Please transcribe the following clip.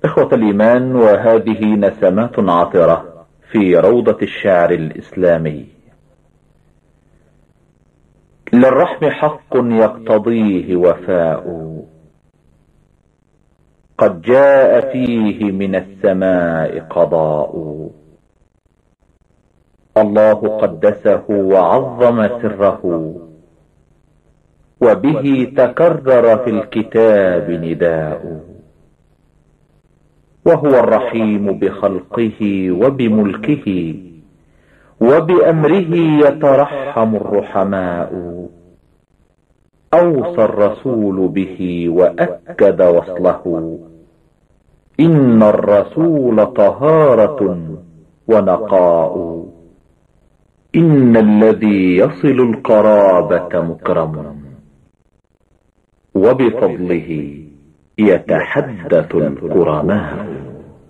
إخوة الإيمان، وهذه نسمات عطرة في روضة الشعر الإسلامي. للرحم حق يقتضيه وفاء، قد جاء فيه من السماء قضاء. الله قدسه وعظم سره، وبه تكرر في الكتاب نداء. وهو الرحيم بخلقه وبملكه، وبأمره يترحم الرحماء. أوصى الرسول به وأكد وصله، إن الرسول طهارة ونقاء. إن الذي يصل القرابة مكرم، وبفضله يتحدث الكرماء.